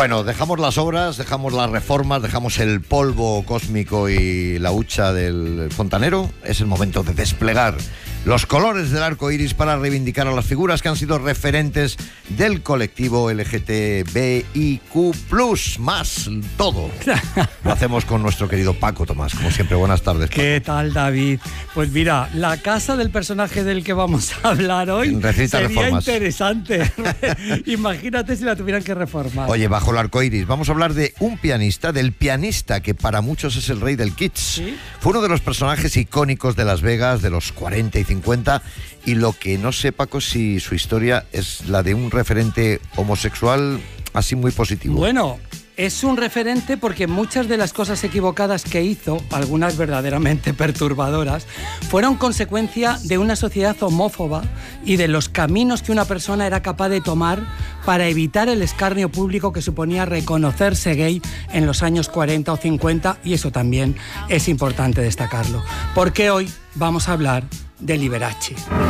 Bueno, dejamos las obras, dejamos las reformas, dejamos el polvo cósmico y la hucha del fontanero. Es el momento de desplegar los colores del arco iris para reivindicar a las figuras que han sido referentes del colectivo LGTBIQ+, más todo. Lo hacemos con nuestro querido Paco Tomás, como siempre. Buenas tardes, Paco. ¿Qué tal, David? Pues mira, la casa del personaje del que vamos a hablar hoy necesita sería reformas. Interesante. Imagínate si la tuvieran que reformar. Oye, bajo el arco iris, vamos a hablar de un pianista, del pianista que para muchos es el rey del kitsch. ¿Sí? Fue uno de los personajes icónicos de Las Vegas de los 40 y 50, y lo que no sé, Paco, si su historia es la de un referente homosexual así muy positivo. Bueno, es un referente porque muchas de las cosas equivocadas que hizo, algunas verdaderamente perturbadoras, fueron consecuencia de una sociedad homófoba y de los caminos que una persona era capaz de tomar para evitar el escarnio público que suponía reconocerse gay en los años 40 o 50, y eso también es importante destacarlo, porque hoy vamos a hablar de Liberace.